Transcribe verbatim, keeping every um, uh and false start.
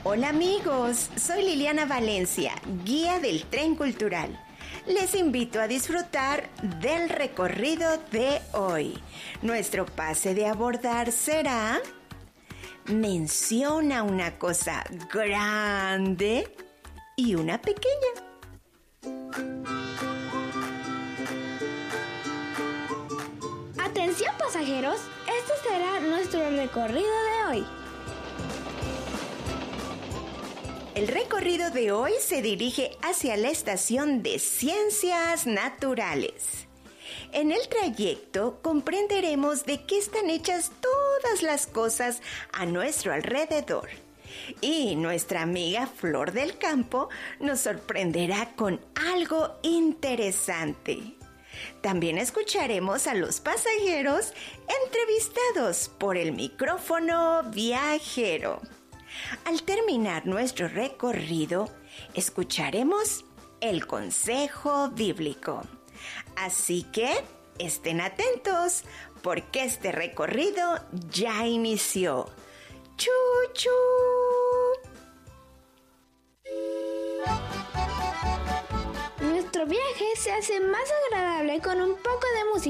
Hola amigos, soy Liliana Valencia, guía del Tren Cultural. Les invito a disfrutar del recorrido de hoy. Nuestro pase de abordar será: menciona una cosa grande y una pequeña. Atención pasajeros, este será nuestro recorrido de hoy. El recorrido de hoy se dirige hacia la estación de Ciencias Naturales. En el trayecto comprenderemos de qué están hechas todas las cosas a nuestro alrededor. Y nuestra amiga Flor del Campo nos sorprenderá con algo interesante. También escucharemos a los pasajeros entrevistados por el micrófono viajero. Al terminar nuestro recorrido, escucharemos el consejo bíblico. Así que estén atentos, porque este recorrido ya inició. ¡Chu, chu! Nuestro viaje se hace más agradable con un poco de música.